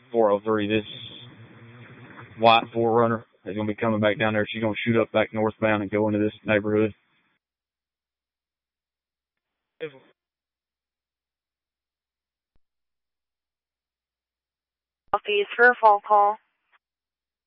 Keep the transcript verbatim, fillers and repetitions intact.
four oh three. This white four runner is going to be coming back down there. She's going to shoot up back northbound and go into this neighborhood. Fees for a phone call.